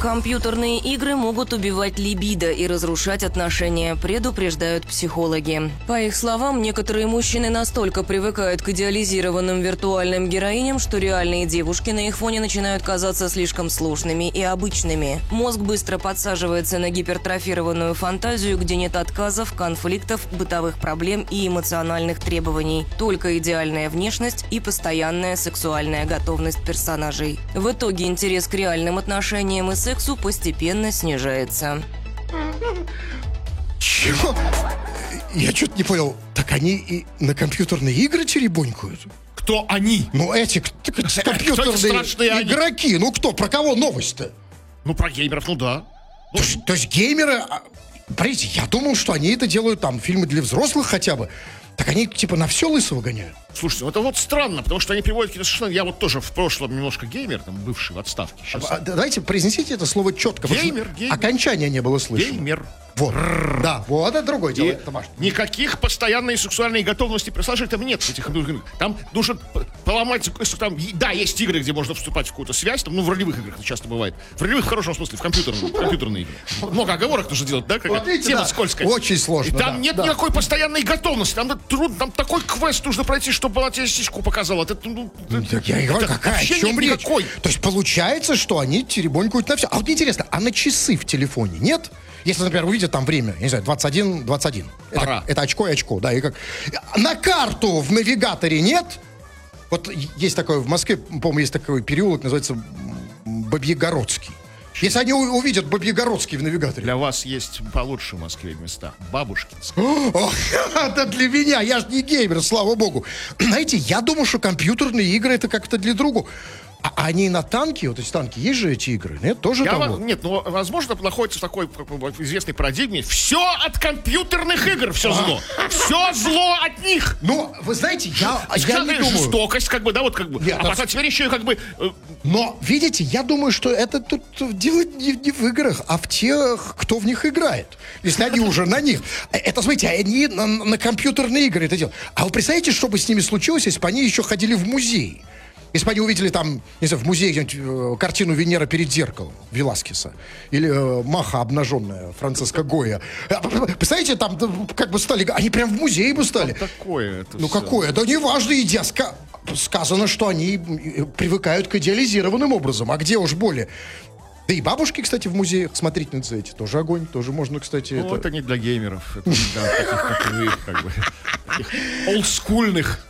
Компьютерные игры могут убивать либидо и разрушать отношения, предупреждают психологи. По их словам, некоторые мужчины настолько привыкают к идеализированным виртуальным героиням, что реальные девушки на их фоне начинают казаться слишком сложными и обычными. Мозг быстро подсаживается на гипертрофированную фантазию, где нет отказов, конфликтов, бытовых проблем и эмоциональных требований. Только идеальная внешность и постоянная сексуальная готовность персонажей. В итоге интерес к реальным отношениям и сексу постепенно снижается. Чего? Я что-то не понял. Так они и на компьютерные игры теребонькают? Кто они? Ну, эти компьютерные игроки. Ну, кто? Про кого новость-то? Ну, про геймеров, ну да. То есть геймеры... Смотрите, я думал, что они это делают, там, фильмы для взрослых хотя бы. Так они, типа, на все лысого гоняют. Слушайте, это вот странно, потому что они приводят какие-то совершенно... Я вот тоже в прошлом немножко геймер, там, бывший в отставке. Сейчас... Давайте произнесите это слово четко. Геймер. Окончания не было слышно. Геймер. Вот. Да, вот это другое дело. Это важно. Никаких постоянной сексуальной готовности персонажей там нет. Этих, там нужно поломать... Там, да, есть игры, где можно вступать в какую-то связь. Там, ну, в ролевых играх это часто бывает. В ролевых в хорошем смысле, в компьютерные игры. Много оговорок нужно делать, да? Вот видите, тема да, скользкая. очень сложно. И там нет никакой постоянной готовности. Там трудно, там такой квест нужно пройти, чтобы она тебе сиську показала. Это, так я и говорю, какая, о чем речь? Никакой. То есть получается, что они теребонькают на все. А вот мне интересно, а на часы в телефоне нет? Если, например, увидят там время, я не знаю, 21. Это очко и очко, да. И как... На карту в навигаторе нет? Вот есть такое, в Москве, по-моему, есть такой переулок, называется Бабьегородский. Если они увидят Бабьегородский в навигаторе. Для вас есть получше в Москве места. Бабушкинские. Это для меня, я же не геймер, слава богу. Знаете, я думал, что компьютерные игры это как-то для другого. А они на танки, вот эти танки, есть же эти игры, нет? Тоже того? Нет, ну, возможно, находится в такой известной парадигме. Все от компьютерных игр, все зло. Все зло от них. Ну, вы знаете, я не думаю. Жестокость, как бы, да, вот как бы. Нет, а теперь еще и как бы... Но, видите, я думаю, что это тут дело не в играх, а в тех, кто в них играет. Если они уже на них. Это, смотрите, они на компьютерные игры это делают. А вы представляете, что бы с ними случилось, если бы они еще ходили в музей? Если бы они увидели там, не знаю, в музее где-нибудь картину «Венера перед зеркалом» Веласкеса или «Маха обнаженная» Франциско Гойя. Представляете, там как бы стали... Они прям в музее бы стали. Такое это ну, все. Какое? Это не важно. Сказано, что они привыкают к идеализированным образом. А где уж более... Да и бабушки, кстати, в музеях смотрительницы эти тоже огонь, тоже можно, кстати... Ну, это не для геймеров. Это для таких, как вы, как бы, таких олдскульных.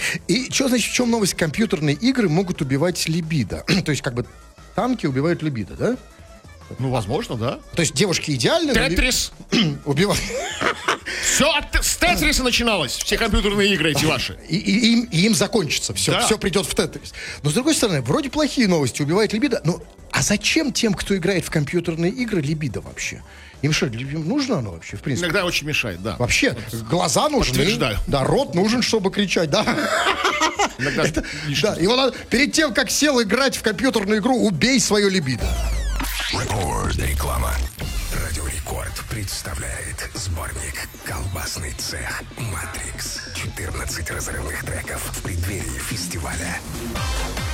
И что значит, в чем новость? Компьютерные игры могут убивать либидо. То есть, как бы, танки убивают либидо, да? Ну, возможно, да. То есть, девушки идеальны... Тетрис! Убивают. Все с Тетриса начиналось. Все компьютерные игры эти ваши. И им закончится. Все, все придет в Тетрис. Но, с другой стороны, вроде плохие новости. Убивает либидо. Но а зачем тем, кто играет в компьютерные игры, либидо вообще? Им что, нужно оно вообще, в принципе? Иногда очень мешает, да. Вообще, глаза нужны. Подтверждаю. Да, рот нужен, чтобы кричать, да. Иногда да, и вот перед тем, как сел играть в компьютерную игру, убей свое либидо. Реклама. Радио Рекорд представляет сборник «Колбасный цех Матрикс». 14 разрывных треков в преддверии фестиваля.